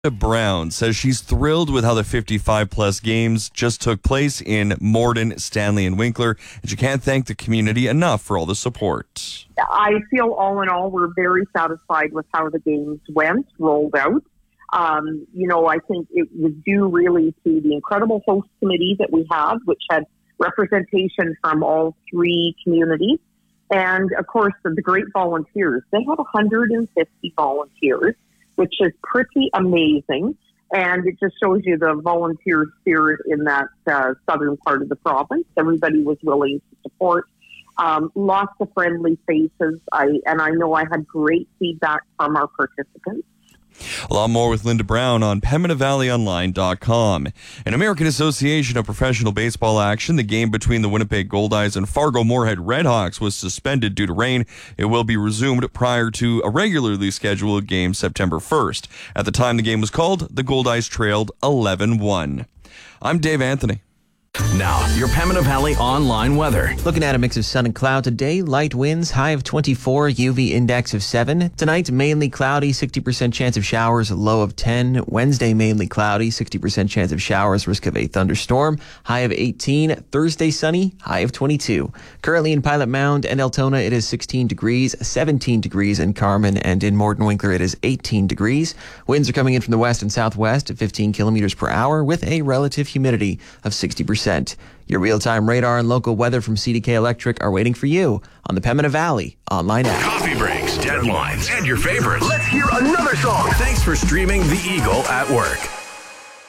Brown says she's thrilled with how the 55-plus games just took place in Morden, Stanley, and Winkler, and she can't thank the community enough for all the support. I feel all in all, we're very satisfied with how the games rolled out. I think it was due really to the incredible host committee that we had, which had representation from all three communities. And, of course, the great volunteers. They had 150 volunteers, which is pretty amazing. And it just shows you the volunteer spirit in that southern part of the province. Everybody was willing to support. Lots of friendly faces. I know I had great feedback from our participants. A lot more with Linda Brown on PembinaValleyOnline.com. An American Association of Professional Baseball action, the game between the Winnipeg Goldeyes and Fargo-Moorhead Redhawks was suspended due to rain. It will be resumed prior to a regularly scheduled game September 1st. At the time the game was called, the Goldeyes trailed 11-1. I'm Dave Anthony. Now, your Pembina Valley online weather. Looking at a mix of sun and cloud today, light winds, high of 24, UV index of 7. Tonight, mainly cloudy, 60% chance of showers, low of 10. Wednesday, mainly cloudy, 60% chance of showers, risk of a thunderstorm, high of 18. Thursday, sunny, high of 22. Currently in Pilot Mound and Altona, it is 16 degrees, 17 degrees in Carman, and in Morden Winkler, it is 18 degrees. Winds are coming in from the west and southwest at 15 kilometers per hour with a relative humidity of 60%. Your real-time radar and local weather from CDK Electric are waiting for you on the Pembina Valley online app. Coffee breaks, deadlines, and your favorites. Let's hear another song. Thanks for streaming The Eagle at work.